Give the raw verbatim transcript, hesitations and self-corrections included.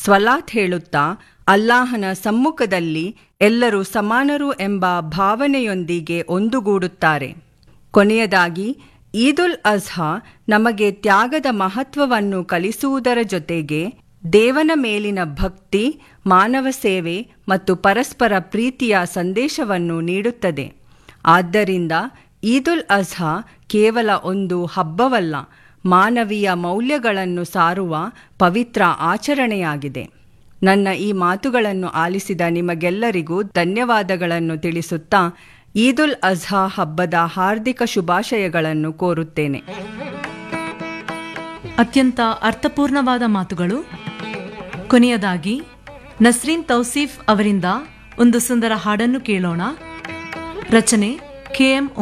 ಸ್ವಲಾತ್ ಹೇಳುತ್ತಾ ಅಲ್ಲಾಹನ ಸಮ್ಮುಖದಲ್ಲಿ ಎಲ್ಲರೂ ಸಮಾನರು ಎಂಬ ಭಾವನೆಯೊಂದಿಗೆ ಒಂದುಗೂಡುತ್ತಾರೆ. ಕೊನೆಯದಾಗಿ ಈದುಲ್ ಅಜ್ಹಾ ನಮಗೆ ತ್ಯಾಗದ ಮಹತ್ವವನ್ನು ಕಲಿಸುವುದರ ಜೊತೆಗೆ ದೇವನ ಮೇಲಿನ ಭಕ್ತಿ, ಮಾನವ ಸೇವೆ ಮತ್ತು ಪರಸ್ಪರ ಪ್ರೀತಿಯ ಸಂದೇಶವನ್ನು ನೀಡುತ್ತದೆ. ಆದ್ದರಿಂದ ಈದುಲ್ ಅಜ್ಹಾ ಕೇವಲ ಒಂದು ಹಬ್ಬವಲ್ಲ, ಮಾನವೀಯ ಮೌಲ್ಯಗಳನ್ನು ಸಾರುವ ಪವಿತ್ರ ಆಚರಣೆಯಾಗಿದೆ. ನನ್ನ ಈ ಮಾತುಗಳನ್ನು ಆಲಿಸಿದ ನಿಮಗೆಲ್ಲರಿಗೂ ಧನ್ಯವಾದಗಳನ್ನು ತಿಳಿಸುತ್ತಾ ಈದುಲ್ ಅಜ್ಹಾ ಹಬ್ಬದ ಹಾರ್ದಿಕ ಶುಭಾಶಯಗಳನ್ನು ಕೋರುತ್ತೇನೆ. ಅತ್ಯಂತ ಅರ್ಥಪೂರ್ಣವಾದ ಮಾತುಗಳು. ಕೊನೆಯದಾಗಿ ನಸ್ರೀನ್ ತೌಸೀಫ್ ಅವರಿಂದ ಒಂದು ಸುಂದರ ಹಾಡನ್ನು ಕೇಳೋಣ. ರಚನೆ ಕೆ ಎಂ